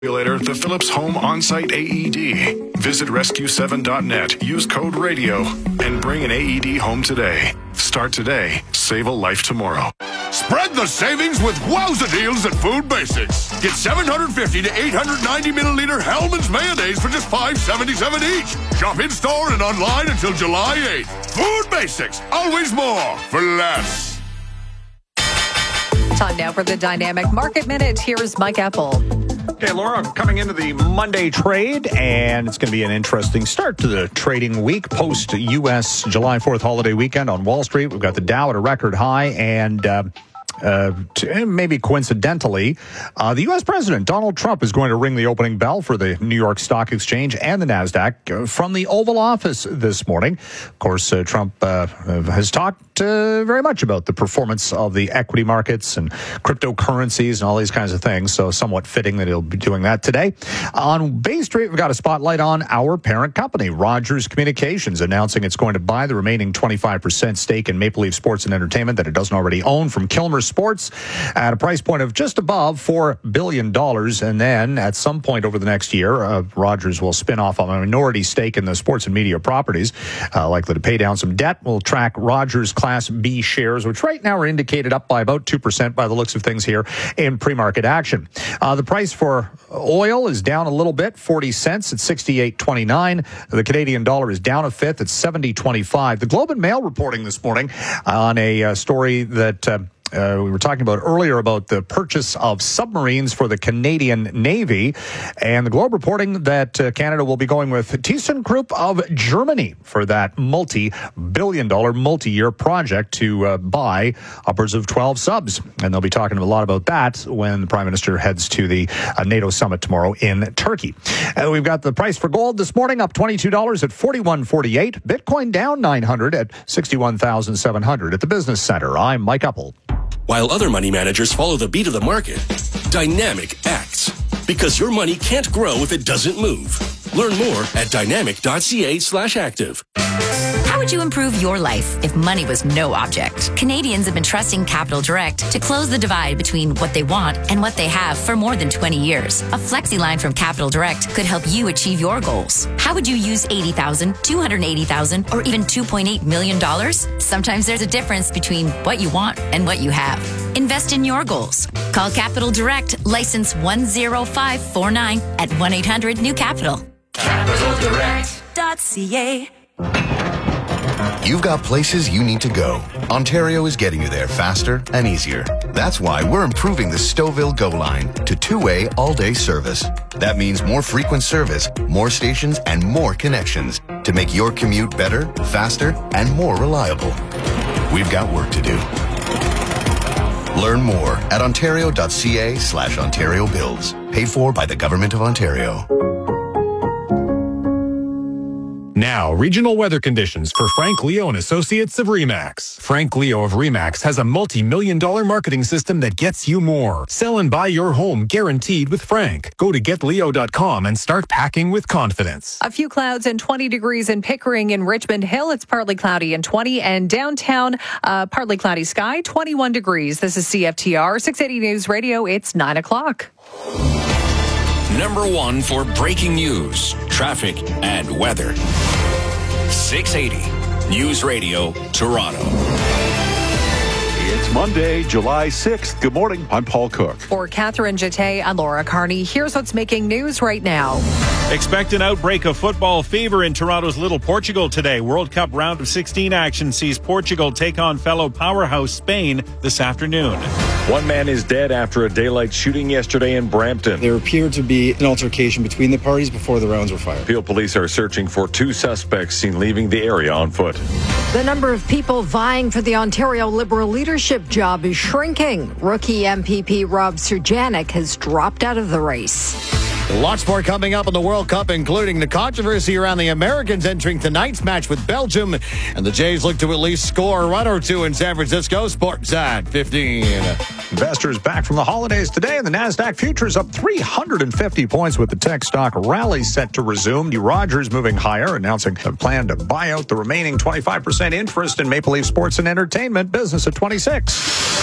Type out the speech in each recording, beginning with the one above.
The Philips Home On-Site AED. Visit rescue7.net, use code RADIO, and bring an AED home today. Start today, save a life tomorrow. Spread the savings with wowza deals at Food Basics. Get 750 to 890 milliliter Hellmann's mayonnaise for just $5.77 each. Shop in-store and online until July 8th. Food Basics, always more for less. Time now for the Dynamic Market Minute. Here's Mike Apple. Okay, Laura, coming into the Monday trade, and it's going to be an interesting start to the trading week post-U.S. July 4th holiday weekend on Wall Street. We've got the Dow at a record high, and maybe coincidentally, the U.S. President Donald Trump is going to ring the opening bell for the New York Stock Exchange and the NASDAQ from the Oval Office this morning. Of course, Trump has talked very much about the performance of the equity markets and cryptocurrencies and all these kinds of things, so somewhat fitting that he'll be doing that today. On Bay Street, we've got a spotlight on our parent company, Rogers Communications, announcing it's going to buy the remaining 25% stake in Maple Leaf Sports and Entertainment that it doesn't already own from Kilmer Sports at a price point of just above $4 billion. And then at some point over the next year, Rogers will spin off a minority stake in the sports and media properties, likely to pay down some debt. We'll track Rogers Class B shares, which right now are indicated up by about 2% by the looks of things here in pre-market action. The price for oil is down a little bit, 40 cents at 68.29. The Canadian dollar is down a fifth at 70.25. The Globe and Mail reporting this morning on a story that we were talking about earlier about the purchase of submarines for the Canadian Navy, and the Globe reporting that Canada will be going with ThyssenKrupp of Germany for that multi-billion-dollar, multi-year project to buy upwards of 12 subs. And they'll be talking a lot about that when the Prime Minister heads to the NATO summit tomorrow in Turkey. We've got the price for gold this morning up $22 at $41.48. Bitcoin down $900 at $61,700 at the Business Center. I'm Mike Apple. While other money managers follow the beat of the market, Dynamic acts. Because your money can't grow if it doesn't move. Learn more at dynamic.ca/active. How would you improve your life if money was no object? Canadians have been trusting Capital Direct to close the divide between what they want and what they have for more than 20 years. A flexi line from Capital Direct could help you achieve your goals. How would you use $80,000, $280,000, or even $2.8 million? Sometimes there's a difference between what you want and what you have. Invest in your goals. Call Capital Direct, license 10549 at 1-800-NEW-CAPITAL. CapitalDirect.ca. You've got places you need to go. Ontario is getting you there faster and easier. That's why we're improving the Stouffville GO line to two-way all-day service. That means more frequent service, more stations, and more connections to make your commute better, faster, and more reliable. We've got work to do. Learn more at ontario.ca/Ontario Builds. Paid for by the Government of Ontario. Now, regional weather conditions for Frank Leo and Associates of RE/MAX. Frank Leo of RE/MAX has a multi-million-dollar marketing system that gets you more. Sell and buy your home guaranteed with Frank. Go to getleo.com and start packing with confidence. A few clouds and 20 degrees in Pickering. In Richmond Hill, it's partly cloudy and 20. And downtown, partly cloudy sky, 21 degrees. This is CFTR 680 News Radio. It's 9 o'clock. Number one for breaking news, traffic, and weather. 680 News Radio, Toronto. It's Monday, July 6th. Good morning. I'm Paul Cook. For Catherine Jette, I'm Laura Carney. Here's what's making news right now. Expect an outbreak of football fever in Toronto's Little Portugal today. World Cup round of 16 action sees Portugal take on fellow powerhouse Spain this afternoon. One man is dead after a daylight shooting yesterday in Brampton. There appeared to be an altercation between the parties before the rounds were fired. Peel police are searching for two suspects seen leaving the area on foot. The number of people vying for the Ontario Liberal leadership job is shrinking. Rookie MPP Rob Serjanik has dropped out of the race. Lots more coming up in the World Cup, including the controversy around the Americans entering tonight's match with Belgium. And the Jays look to at least score a run or two in San Francisco. Sports at 15. Investors back from the holidays today, and the NASDAQ futures up 350 points with the tech stock rally set to resume. Rogers moving higher, announcing a plan to buy out the remaining 25% interest in Maple Leaf Sports and Entertainment. Business at 26.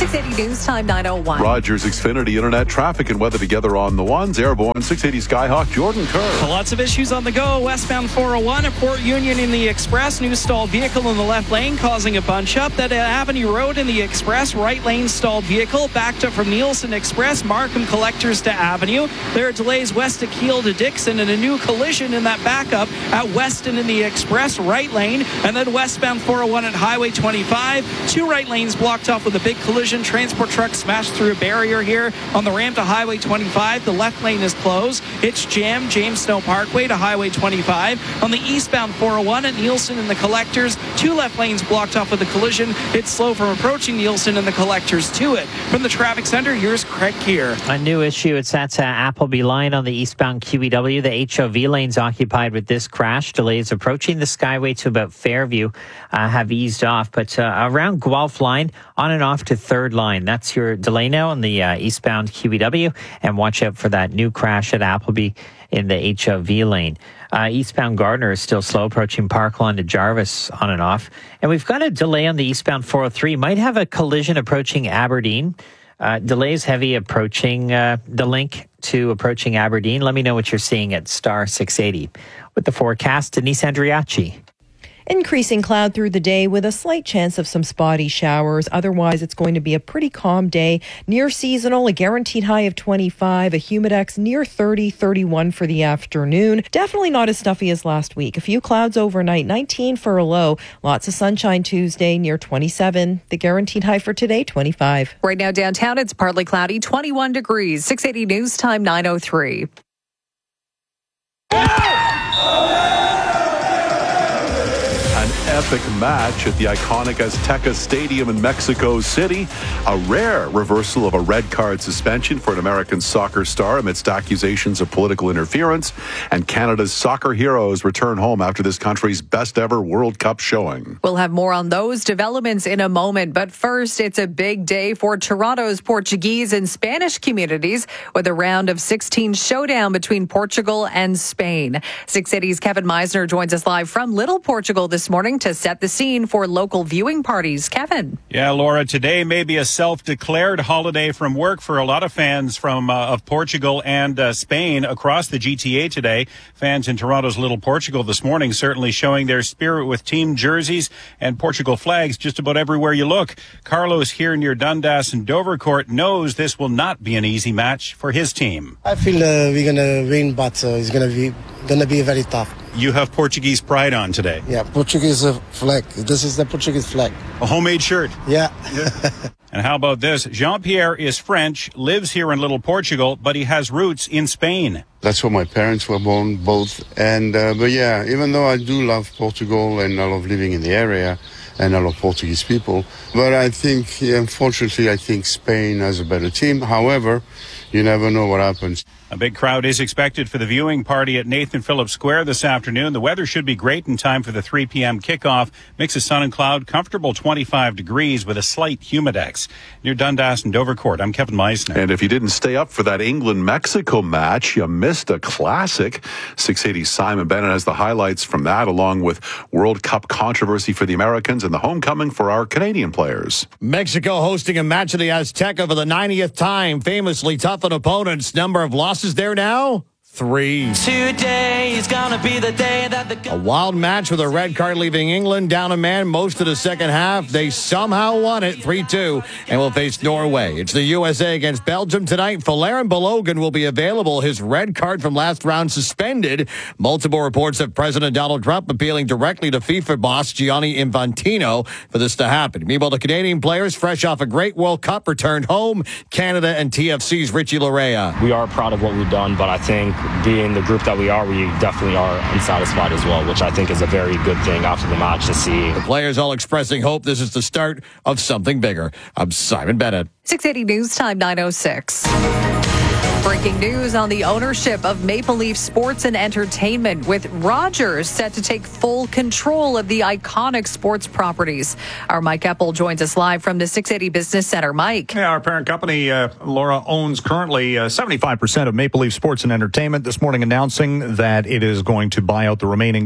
680 News Time 9:01. Rogers Xfinity Internet traffic and weather together on the ones. Airborne 680 Skyhawk, Jordan Kerr. Lots of issues on the go. Westbound 401 at Port Union in the Express. New stalled vehicle in the left lane causing a bunch up. That Avenue Road in the Express. Right lane stalled vehicle. Backed up from Nielsen Express. Markham Collectors to Avenue. There are delays west of Keele to Dixon and a new collision in that backup at Weston in the Express right lane. And then westbound 401 at Highway 25. Two right lanes blocked off with a big collision. Transport truck smashed through a barrier here on the ramp to Highway 25. The left lane is closed. It's jammed James Snow Parkway to Highway 25. On the eastbound 401 at Nielsen and the Collectors, two left lanes blocked off with a collision. It's slow from approaching Nielsen and the Collectors to it. From the traffic center, here's Craig Keir. A new issue. It's at Appleby line on the eastbound QEW. The HOV lane's occupied with this crash. Delays approaching the Skyway to about Fairview have eased off, but around Guelph line, on and off to third line. That's your delay now on the eastbound QEW, and watch out for that new crash at Appleby in the HOV lane. Eastbound Gardner is still slow approaching Parkland to Jarvis on and off. And we've got a delay on the eastbound 403. Might have a collision approaching Aberdeen. Delays heavy approaching the link to approaching Aberdeen. Let me know what you're seeing at star 680. With the forecast, Denise Andriacci. Increasing cloud through the day with a slight chance of some spotty showers. Otherwise, it's going to be a pretty calm day. Near seasonal, a guaranteed high of 25, a humidex near 30, 31 for the afternoon. Definitely not as stuffy as last week. A few clouds overnight, 19 for a low. Lots of sunshine Tuesday near 27. The guaranteed high for today, 25. Right now downtown, it's partly cloudy, 21 degrees. 680 News Time 9:03. An epic match at the iconic Azteca Stadium in Mexico City. A rare reversal of a red card suspension for an American soccer star amidst accusations of political interference. And Canada's soccer heroes return home after this country's best ever World Cup showing. We'll have more on those developments in a moment. But first, it's a big day for Toronto's Portuguese and Spanish communities with a round of 16 showdown between Portugal and Spain. 680's Kevin Meisner joins us live from Little Portugal this morning to set the scene for local viewing parties. Kevin. Yeah, Laura, today may be a self-declared holiday from work for a lot of fans from of Portugal and Spain across the GTA today. Fans in Toronto's Little Portugal this morning certainly showing their spirit with team jerseys and Portugal flags just about everywhere you look. Carlos here near Dundas and Dovercourt knows this will not be an easy match for his team. I feel we're going to win, but it's going to be very tough. You have Portuguese pride on today. Yeah, Portuguese flag. This is the Portuguese flag. A homemade shirt. Yeah. And how about this? Jean-Pierre is French, lives here in Little Portugal, but he has roots in Spain. That's where my parents were born, both. And but yeah, even though I do love Portugal and I love living in the area and I love Portuguese people, but I think, unfortunately, I think Spain has a better team. However, you never know what happens. A big crowd is expected for the viewing party at Nathan Phillips Square this afternoon. The weather should be great in time for the 3 p.m. kickoff. Mix of sun and cloud, comfortable 25 degrees with a slight humidex. Near Dundas and Dovercourt, I'm Kevin Meisner. And if you didn't stay up for that England-Mexico match, you missed a classic. 680 Simon Bennett has the highlights from that, along with World Cup controversy for the Americans and the homecoming for our Canadian players. Mexico hosting a match of the Azteca for the 90th time. Famously tough on opponents. Number of losses there now? 3. Today is gonna be the day that a wild match with a red card leaving England down a man most of the second half. They somehow won it 3-2 and will face Norway. It's the USA against Belgium tonight. Valerian Balogun will be available. His red card from last round suspended. Multiple reports of President Donald Trump appealing directly to FIFA boss Gianni Infantino for this to happen. Meanwhile, the Canadian players, fresh off a great World Cup, returned home. Canada and TFC's Richie Larea. We are proud of what we've done, but I think being the group that we are, we definitely are unsatisfied as well, which I think is a very good thing after the match to see. The players all expressing hope this is the start of something bigger. I'm Simon Bennett. 680 News Time 9:06. Breaking news on the ownership of Maple Leaf Sports and Entertainment, with Rogers set to take full control of the iconic sports properties. Our Mike Epple joins us live from the 680 Business Center. Mike. Yeah, our parent company, Laura, owns currently 75% of Maple Leaf Sports and Entertainment, this morning announcing that it is going to buy out the remaining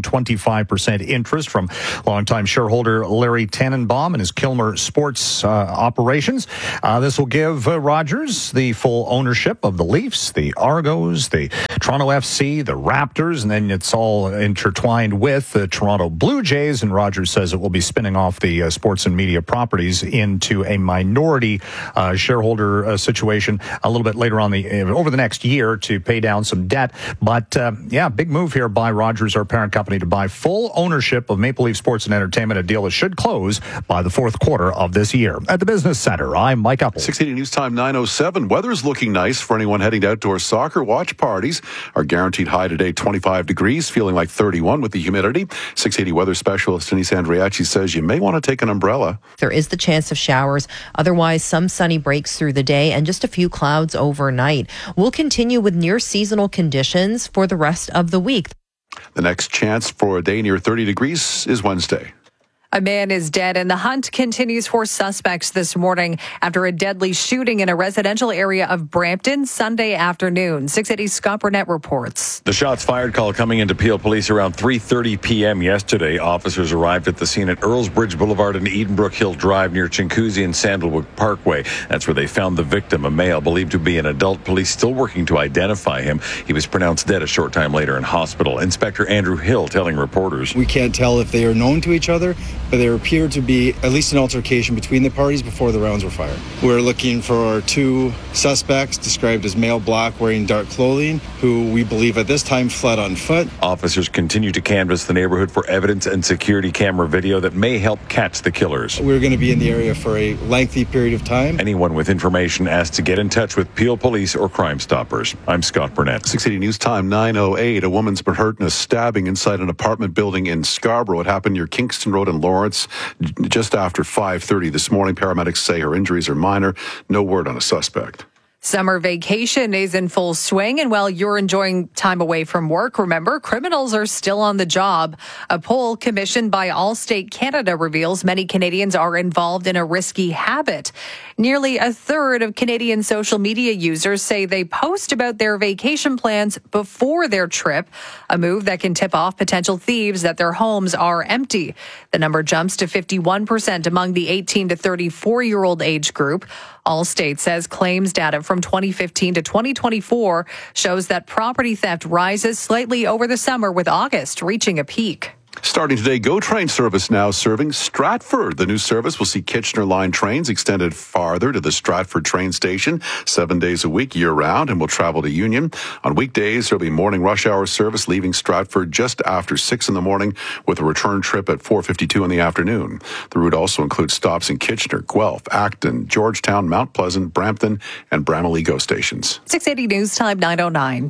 25% interest from longtime shareholder Larry Tannenbaum and his Kilmer Sports operations. This will give Rogers the full ownership of the Leafs, the Argos, the Toronto FC, the Raptors, and then it's all intertwined with the Toronto Blue Jays. And Rogers says it will be spinning off the sports and media properties into a minority shareholder situation a little bit later on over the next year to pay down some debt. But big move here by Rogers, our parent company, to buy full ownership of Maple Leaf Sports and Entertainment, a deal that should close by the fourth quarter of this year. At the Business Center, I'm Mike Epple. 680 News Time 9:07. Weather's looking nice for anyone heading to outdoor soccer. Watch parties are guaranteed high today, 25 degrees, feeling like 31 with the humidity. 680 weather specialist Denise Andriachi says you may want to take an umbrella. There is the chance of showers. Otherwise, some sunny breaks through the day and just a few clouds overnight. We'll continue with near seasonal conditions for the rest of the week. The next chance for a day near 30 degrees is Wednesday. A man is dead, and the hunt continues for suspects this morning after a deadly shooting in a residential area of Brampton Sunday afternoon. 680 Scott Burnett reports. The shots fired call coming into Peel Police around 3:30 p.m. yesterday. Officers arrived at the scene at Earls Bridge Boulevard and Edenbrook Hill Drive near Chinguacousy and Sandalwood Parkway. That's where they found the victim, a male believed to be an adult. Police still working to identify him. He was pronounced dead a short time later in hospital. Inspector Andrew Hill telling reporters, "We can't tell if they are known to each other, but there appeared to be at least an altercation between the parties before the rounds were fired. We're looking for two suspects described as male black wearing dark clothing who we believe at this time fled on foot." Officers continue to canvass the neighborhood for evidence and security camera video that may help catch the killers. We're going to be in the area for a lengthy period of time. Anyone with information asked to get in touch with Peel Police or Crime Stoppers. I'm Scott Burnett. 680 News Time 9:08. A woman's been hurt in a stabbing inside an apartment building in Scarborough. It happened near Kingston Road in Lawrence just after 5:30 this morning. Paramedics say her injuries are minor. No word on a suspect. Summer vacation is in full swing, and while you're enjoying time away from work, remember, criminals are still on the job. A poll commissioned by Allstate Canada reveals many Canadians are involved in a risky habit. Nearly a third of Canadian social media users say they post about their vacation plans before their trip, a move that can tip off potential thieves that their homes are empty. The number jumps to 51% among the 18 to 34-year-old age group. Allstate says claims data from 2015 to 2024 shows that property theft rises slightly over the summer, with August reaching a peak. Starting today, GO Train service now serving Stratford. The new service will see Kitchener Line trains extended farther to the Stratford train station 7 days a week, year-round, and will travel to Union. On weekdays, there will be morning rush hour service leaving Stratford just after 6 in the morning with a return trip at 4:52 in the afternoon. The route also includes stops in Kitchener, Guelph, Acton, Georgetown, Mount Pleasant, Brampton, and Bramalea GO stations. 680 News Time 9:09.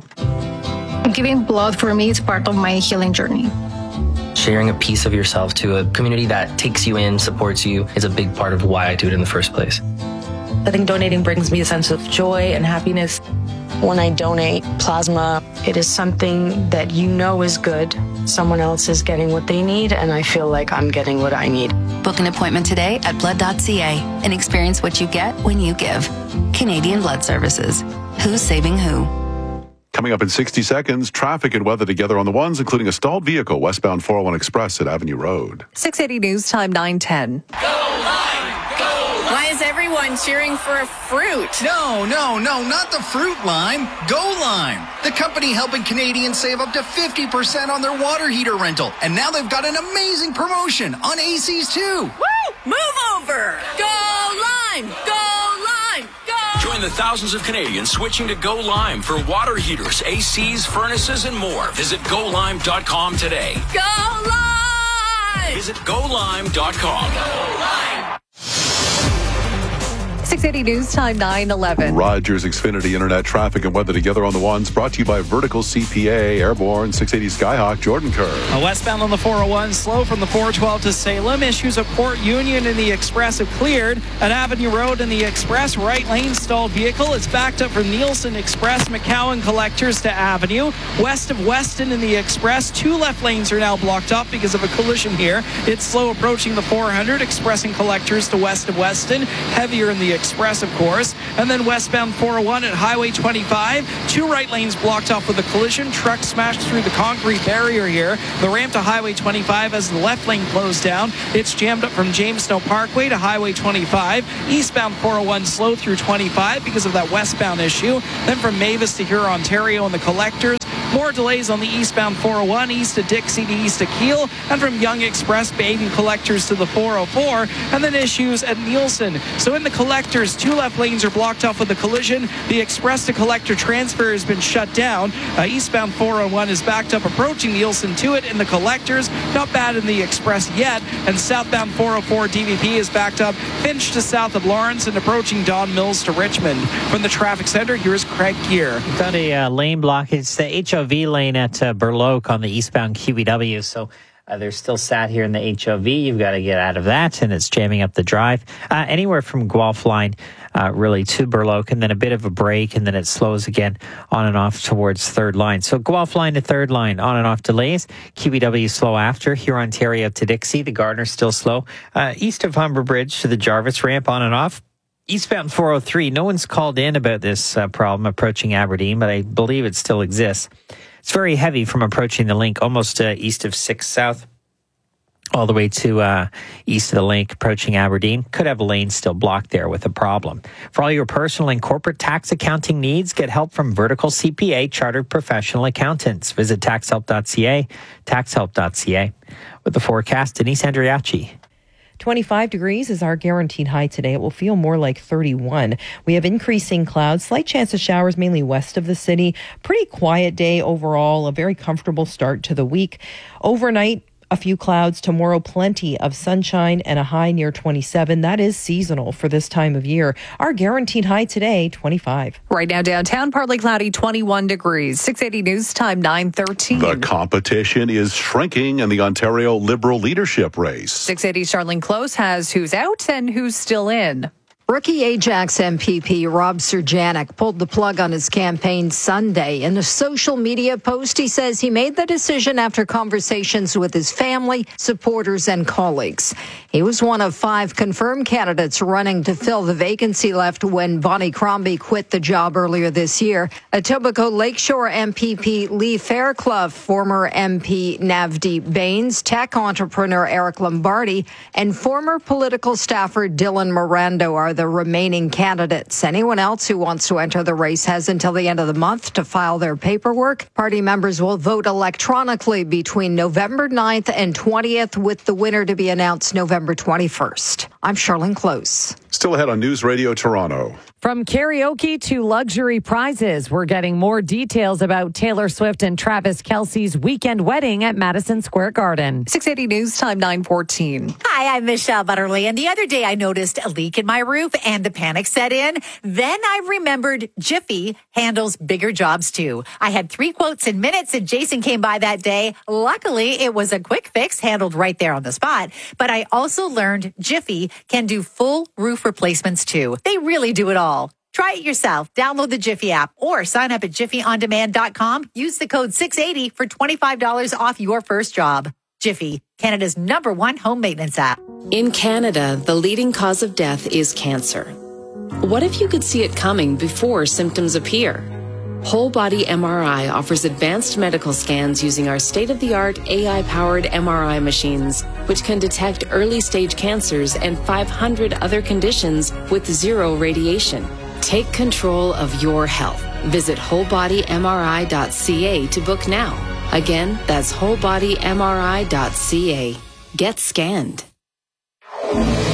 Giving blood for me is part of my healing journey. Sharing a piece of yourself to a community that takes you in, supports you, is a big part of why I do it in the first place. I think donating brings me a sense of joy and happiness. When I donate plasma, it is something that you know is good. Someone else is getting what they need, and I feel like I'm getting what I need. Book an appointment today at blood.ca and experience what you get when you give. Canadian Blood Services. Who's saving who? Coming up in 60 seconds, traffic and weather together on the ones, including a stalled vehicle westbound 401 Express at Avenue Road. 680 News Time 9:10. Why is everyone cheering for a fruit? No, not the fruit lime. Go Lime, the company helping Canadians save up to 50% on their water heater rental. And now they've got an amazing promotion on ACs too. Woo! Move over! Go Lime! Go Lime! Go! Join the thousands of Canadians switching to Go Lime for water heaters, ACs, furnaces, and more. Visit GoLime.com today. Go Lime! Visit GoLime.com. Go Lime! 680 News Time, 9:11. Rogers Xfinity Internet traffic and weather together on the ones brought to you by Vertical CPA, Airborne, 680 Skyhawk, Jordan Kerr. Westbound on the 401, slow from the 412 to Salem. Issues at Port Union in the Express have cleared. At Avenue Road in the Express, right lane stalled vehicle. It's backed up from Nielsen Express, McCowan Collectors to Avenue. West of Weston in the Express, 2 left lanes are now blocked up because of a collision here. It's slow approaching the 400, Express and Collectors to west of Weston. Heavier in the Express, of course. And then westbound 401 at Highway 25, 2 right lanes blocked off with a collision. Truck smashed through the concrete barrier here. The ramp to Highway 25 as the left lane closed down. It's jammed up from James Snow Parkway to Highway 25. Eastbound 401 slow through 25 because of that westbound issue. Then from Mavis to Huron, Ontario and the Collectors. More delays on the eastbound 401, east of Dixie to east of Kiel, and from Young Express, Baden Collectors to the 404, and then issues at Nielsen. So in the Collectors, 2 left lanes are blocked off with a collision. The Express to Collector transfer has been shut down. Eastbound 401 is backed up approaching Nielsen to it in the Collectors. Not bad in the Express yet. And southbound 404 DVP is backed up Finch to south of Lawrence and approaching Don Mills to Richmond. From the traffic center, here's Craig Gear. We've got a lane block. It's the HOV lane at Burloak on the eastbound QEW. So they're still sat here in the HOV. You've got to get out of that, and it's jamming up the drive. Anywhere from Guelph line really to Burloak, and then a bit of a break, and then it slows again on and off towards third line. So Guelph line to third line, on and off delays. QEW slow after. Here Ontario to Dixie. The Gardner still slow. East of Humber Bridge to the Jarvis ramp, on and off. Eastbound 403, no one's called in about this problem approaching Aberdeen, but I believe it still exists. It's very heavy from approaching the link, almost east of 6 South, all the way to east of the link, approaching Aberdeen. Could have a lane still blocked there with a problem. For all your personal and corporate tax accounting needs, get help from Vertical CPA Chartered Professional Accountants. Visit taxhelp.ca, taxhelp.ca. With the forecast, Denise Andriachi. 25 degrees is our guaranteed high today. It will feel more like 31. We have increasing clouds, slight chance of showers mainly west of the city. Pretty quiet day overall, a very comfortable start to the week. Overnight, a few clouds. Tomorrow, plenty of sunshine and a high near 27. That is seasonal for this time of year. Our guaranteed high today, 25. Right now, downtown, partly cloudy, 21 degrees. 680 News Time, 9:13. The competition is shrinking in the Ontario Liberal leadership race. 680 Charlene Close has who's out and who's still in. Rookie Ajax MPP Rob Serjanik pulled the plug on his campaign Sunday. In a social media post, he says he made the decision after conversations with his family, supporters, and colleagues. He was one of 5 confirmed candidates running to fill the vacancy left when Bonnie Crombie quit the job earlier this year. Etobicoke Lakeshore MPP Lee Fairclough, former MP Navdeep Bains, tech entrepreneur Eric Lombardi, and former political staffer Dylan Mirando are the remaining candidates. Anyone else who wants to enter the race has until the end of the month to file their paperwork. Party members will vote electronically between November 9th and 20th, with the winner to be announced November 21st. I'm Charlene Close. Still ahead on News Radio Toronto. From karaoke to luxury prizes, we're getting more details about Taylor Swift and Travis Kelce's weekend wedding at Madison Square Garden. 680 News Time, 9:14. Hi, I'm Michelle Butterly, and the other day I noticed a leak in my roof and the panic set in. Then I remembered Jiffy handles bigger jobs too. I had 3 quotes in minutes and Jason came by that day. Luckily, it was a quick fix handled right there on the spot. But I also learned Jiffy can do full roof replacements too. They really do it all. Try it yourself. Download the Jiffy app or sign up at jiffyondemand.com. Use the code 680 for $25 off your first job. Jiffy, Canada's #1 home maintenance app. In Canada, the leading cause of death is cancer. What if you could see it coming before symptoms appear? Whole Body MRI offers advanced medical scans using our state-of-the-art AI-powered MRI machines, which can detect early-stage cancers and 500 other conditions with 0 radiation. Take control of your health. Visit wholebodymri.ca to book now. Again, that's wholebodymri.ca. Get scanned.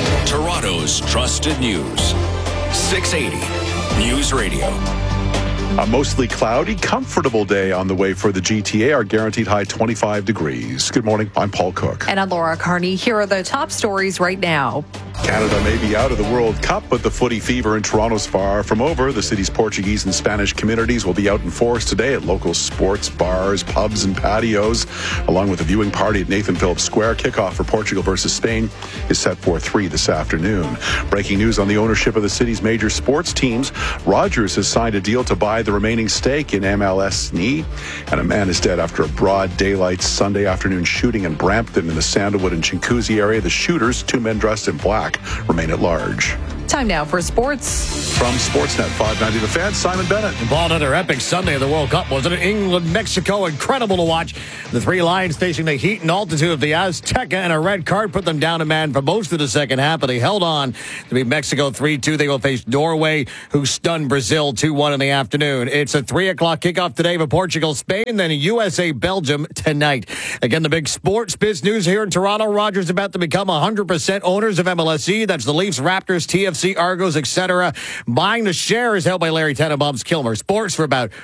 Toronto's trusted news. 680 News Radio. A mostly cloudy, comfortable day on the way for the GTA. Our guaranteed high 25 degrees. Good morning. I'm Paul Cook. And I'm Laura Carney. Here are the top stories right now. Canada may be out of the World Cup, but the footy fever in Toronto's far from over. The city's Portuguese and Spanish communities will be out in force today at local sports, bars, pubs, and patios, along with a viewing party at Nathan Phillips Square. Kickoff for Portugal versus Spain is set for 3 this afternoon. Breaking news on the ownership of the city's major sports teams. Rogers has signed a deal to buy the remaining stake in MLS NE, and a man is dead after a broad daylight Sunday afternoon shooting in Brampton in the Sandalwood and Chinguacousy area. The shooters, 2 men dressed in black, remain at large. Time now for sports. From Sportsnet 590 The Fan, Simon Bennett. Well, another epic Sunday of the World Cup, wasn't it? England, Mexico, incredible to watch. The 3 Lions facing the heat and altitude of the Azteca, and a red card put them down a man for most of the second half, but they held on to beat Mexico 3-2. They will face Norway, who stunned Brazil 2-1 in the afternoon. It's a 3 o'clock kickoff today for Portugal, Spain, then USA, Belgium tonight. Again, the big sports biz news here in Toronto. Rogers about to become 100% owners of MLSE. That's the Leafs, Raptors, TFC, Argos, etc. Buying the shares held by Larry Tenenbaum's Kilmer Sports for about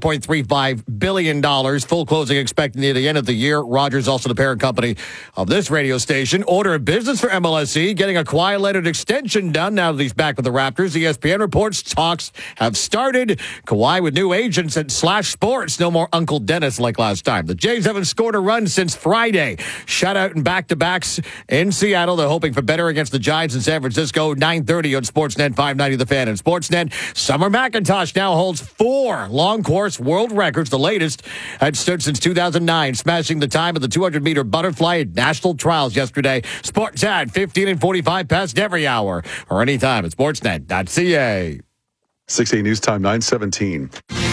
$4.35 billion. Full closing expected near the end of the year. Rogers, also the parent company of this radio station, order of business for MLSE, getting a quiet-lettered extension done now that he's back with the Raptors. ESPN reports talks have started. Kawhi with new agents at Slash Sports. No more Uncle Dennis like last time. The Jays haven't scored a run since Friday. Shutout and back-to-backs in Seattle. They're hoping for better against the Giants in San Francisco. 9:30 on Sportsnet 590 The Fan. And Sportsnet, Summer McIntosh now holds 4 long course world records. The latest had stood since 2009, smashing the time of the 200-meter butterfly at national trials yesterday. Sportsnet, 15 and 45 past every hour or anytime at sportsnet.ca. 6 a.m. news time, 9:17.